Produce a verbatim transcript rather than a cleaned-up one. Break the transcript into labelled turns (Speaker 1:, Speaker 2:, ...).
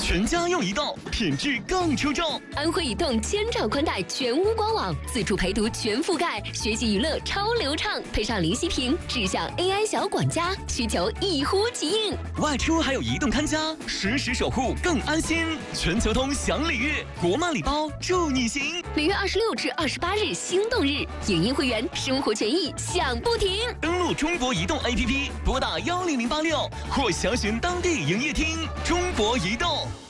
Speaker 1: 全家用移动，品质更出众。
Speaker 2: 安徽移动千兆宽带全屋官网，自助陪读全覆盖，学习娱乐超流畅，配上零息屏，智享 A I 小管家，需求一呼即应。
Speaker 1: 外出还有移动看家，实时守护更安心。全球通享礼遇，国漫礼包助你行。
Speaker 2: 每月二十六至二十八日心动日，影音会员生活权益享不停。
Speaker 1: 登录中国移动 A P P， 拨打幺零零八六或详询当地营业厅。中国移动。